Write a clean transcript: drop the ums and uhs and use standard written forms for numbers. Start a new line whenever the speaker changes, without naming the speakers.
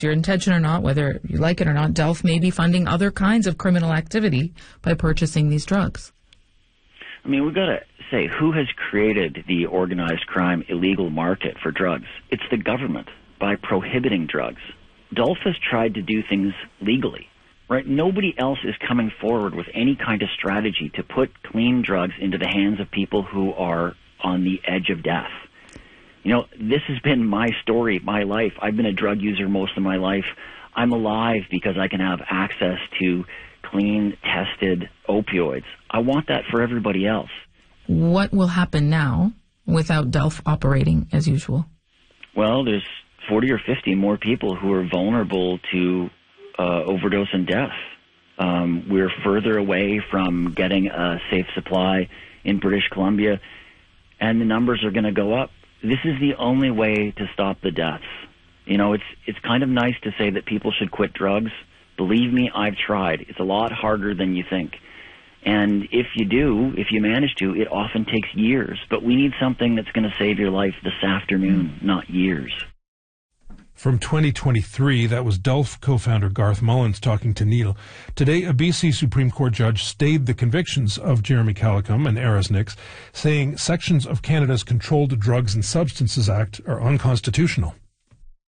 your intention or not, whether you like it or not, Delph may be funding other kinds of criminal activity by purchasing these drugs.
I mean, we've got to say, who has created the organized crime illegal market for drugs? It's the government, by prohibiting drugs. Delph has tried to do things legally, right? Nobody else is coming forward with any kind of strategy to put clean drugs into the hands of people who are on the edge of death. You know, this has been my story, my life. I've been a drug user most of my life. I'm alive because I can have access to clean, tested opioids. I want that for everybody else.
What will happen now without Delph operating as usual?
Well, there's 40 or 50 more people who are vulnerable to overdose and death. We're further away from getting a safe supply in British Columbia, and the numbers are going to go up. This is the only way to stop the deaths. You know, it's kind of nice to say that people should quit drugs. Believe me, I've tried. It's a lot harder than you think. And if you manage to, it often takes years. But we need something that's going to save your life this afternoon, not years.
From 2023, that was Delph co-founder Garth Mullins talking to Neil. Today, a BC Supreme Court judge stayed the convictions of Jeremy Calicum and Aris Nix, saying sections of Canada's Controlled Drugs and Substances Act are unconstitutional.